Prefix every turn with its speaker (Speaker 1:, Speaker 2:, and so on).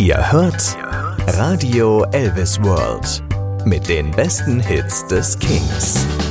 Speaker 1: Ihr hört Radio Elvis World mit den besten Hits des Kings.